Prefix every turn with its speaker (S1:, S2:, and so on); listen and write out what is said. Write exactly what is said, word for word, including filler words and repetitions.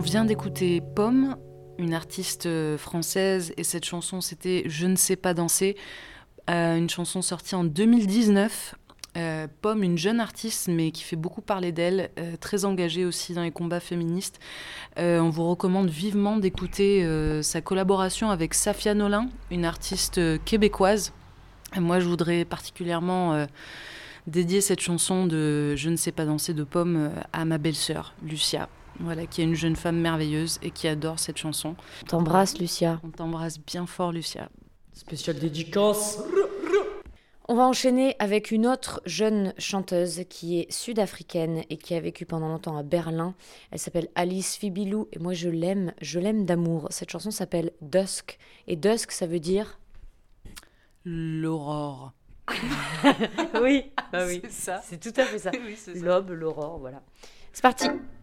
S1: vient d'écouter Pomme, une artiste française, et cette chanson c'était Je ne sais pas danser, euh, une chanson sortie en deux mille dix-neuf. Euh, Pomme, une jeune artiste, mais qui fait beaucoup parler d'elle, euh, très engagée aussi dans les combats féministes. Euh, on vous recommande vivement d'écouter euh, sa collaboration avec Safia Nolin, une artiste euh, québécoise. Et moi, je voudrais particulièrement euh, dédier cette chanson de Je ne sais pas danser de Pomme euh, à ma belle-sœur, Lucia, voilà, qui est une jeune femme merveilleuse et qui adore cette chanson.
S2: On t'embrasse, Lucia.
S1: On t'embrasse bien fort, Lucia.
S3: Spécial dédicace.
S2: On va enchaîner avec une autre jeune chanteuse qui est sud-africaine et qui a vécu pendant longtemps à Berlin. Elle s'appelle Alice Fibilou et moi je l'aime, je l'aime d'amour. Cette chanson s'appelle Dusk et Dusk ça veut dire
S1: l'aurore.
S2: Oui, bah oui.
S1: C'est ça.
S2: C'est tout à fait ça.
S1: Oui, c'est ça.
S2: L'aube, l'aurore, voilà. C'est parti.